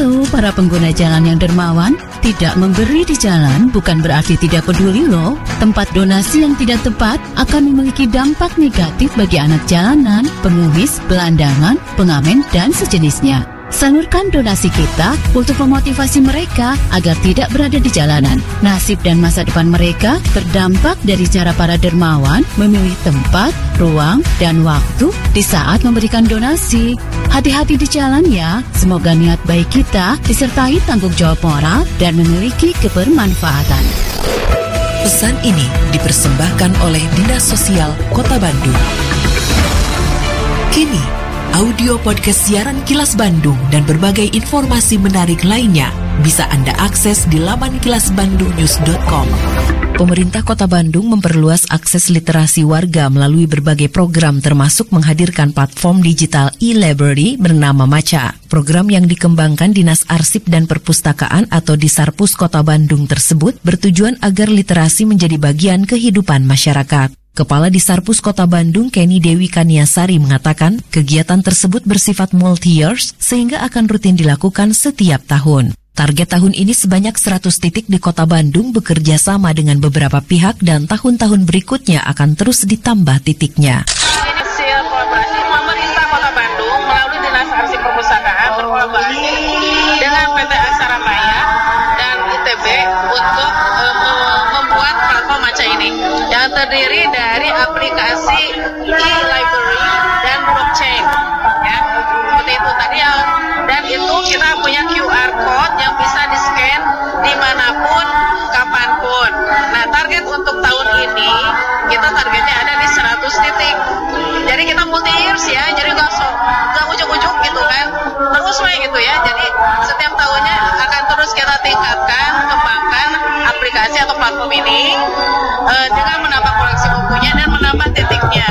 Halo para pengguna jalan yang dermawan, tidak memberi di jalan bukan berarti tidak peduli loh. Tempat donasi yang tidak tepat akan memiliki dampak negatif bagi anak jalanan, pengemis, gelandangan, pengamen, dan sejenisnya. Salurkan donasi kita untuk memotivasi mereka agar tidak berada di jalanan. Nasib dan masa depan mereka berdampak dari cara para dermawan memilih tempat, ruang, dan waktu di saat memberikan donasi. Hati-hati di jalan ya. Semoga niat baik kita disertai tanggung jawab moral dan memiliki kebermanfaatan. Pesan ini dipersembahkan oleh Dinas Sosial Kota Bandung. Kini, audio podcast siaran Kilas Bandung dan berbagai informasi menarik lainnya bisa Anda akses di laman kilasbandungnews.com. Pemerintah Kota Bandung memperluas akses literasi warga melalui berbagai program termasuk menghadirkan platform digital e-library bernama Maca. Program yang dikembangkan Dinas Arsip dan Perpustakaan atau Disarpus Kota Bandung tersebut bertujuan agar literasi menjadi bagian kehidupan masyarakat. Kepala Disarpus Kota Bandung, Kenny Dewi Kaniasari, mengatakan kegiatan tersebut bersifat multi-years sehingga akan rutin dilakukan setiap tahun. Target tahun ini sebanyak 100 titik di Kota Bandung bekerja sama dengan beberapa pihak dan tahun-tahun berikutnya akan terus ditambah titiknya. Hasil kolaborasi pemerintah Kota Bandung melalui Dinas Arsip Perpustakaan berkolaborasi dengan PT Aksara Maya dan ITB untuk membuat platform Maca ini yang terdiri dari aplikasi e-library dan blockchain, ya seperti itu tadi ya. Dan itu kita punya QR code yang bisa di-scan dimanapun, kapanpun. Nah, target untuk tahun ini kita targetnya ada di 100 titik. Jadi kita multi years ya, jadi nggak ujuk-ujuk gitu kan, terus main gitu ya. Jadi setiap tahunnya akan terus kita tingkatkan, kembangkan aplikasi atau platform ini dengan menambah koleksi bukunya dan menambah titiknya.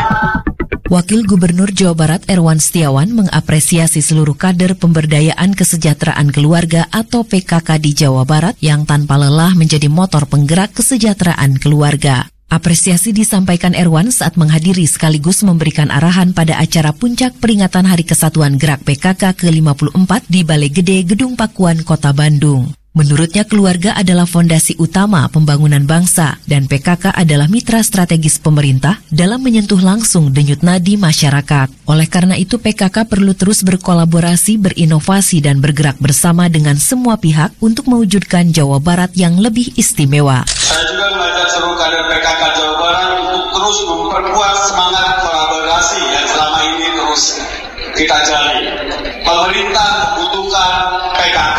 Wakil Gubernur Jawa Barat Erwan Setiawan mengapresiasi seluruh kader pemberdayaan kesejahteraan keluarga atau PKK di Jawa Barat yang tanpa lelah menjadi motor penggerak kesejahteraan keluarga. Apresiasi disampaikan Erwan saat menghadiri sekaligus memberikan arahan pada acara puncak peringatan Hari Kesatuan Gerak PKK ke-54 di Balai Gede Gedung Pakuan Kota Bandung. Menurutnya keluarga adalah fondasi utama pembangunan bangsa dan PKK adalah mitra strategis pemerintah dalam menyentuh langsung denyut nadi masyarakat. Oleh karena itu PKK perlu terus berkolaborasi, berinovasi dan bergerak bersama dengan semua pihak untuk mewujudkan Jawa Barat yang lebih istimewa. Saya juga mengajak seluruh kader PKK Jawa Barat untuk terus memperkuat semangat kolaborasi yang selama ini terus kita jalin. Pemerintah membutuhkan PKK.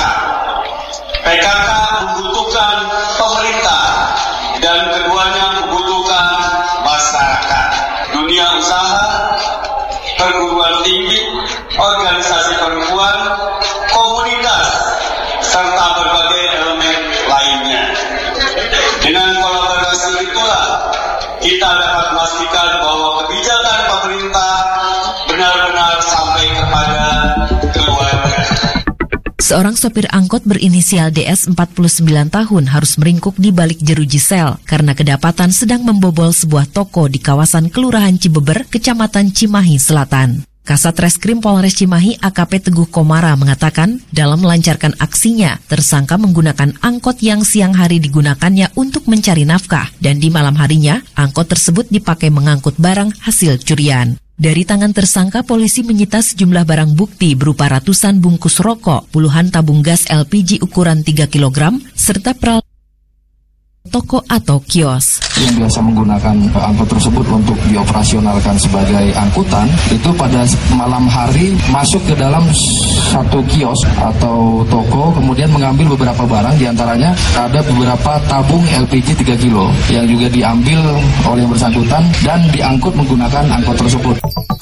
PKK membutuhkan pemerintah dan keduanya membutuhkan masyarakat. Dunia usaha, perguruan tinggi, organisasi perempuan, komunitas, serta berbagai elemen lainnya. Dengan kolaborasi itulah kita dapat memastikan bahwa kebijakan pemerintah benar-benar sampai kepada keluarga. Seorang sopir angkot berinisial DS 49 tahun harus meringkuk di balik jeruji sel karena kedapatan sedang membobol sebuah toko di kawasan Kelurahan Cibeber, Kecamatan Cimahi Selatan. Kasat Reskrim Polres Cimahi AKP Teguh Komara mengatakan dalam melancarkan aksinya, tersangka menggunakan angkot yang siang hari digunakannya untuk mencari nafkah dan di malam harinya angkot tersebut dipakai mengangkut barang hasil curian. Dari tangan tersangka, polisi menyita sejumlah barang bukti berupa ratusan bungkus rokok, puluhan tabung gas LPG ukuran 3 kg, serta peralatan toko atau kios. Yang biasa menggunakan angkot tersebut untuk dioperasionalkan sebagai angkutan, itu pada malam hari masuk ke dalam satu kios atau toko, kemudian mengambil beberapa barang, diantaranya ada beberapa tabung LPG 3 kilo yang juga diambil oleh yang bersangkutan dan diangkut menggunakan angkot tersebut.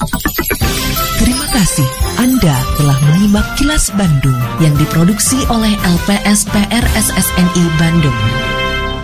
Terima kasih Anda telah menyimak Kilas Bandung yang diproduksi oleh LPSPR SSNI Bandung.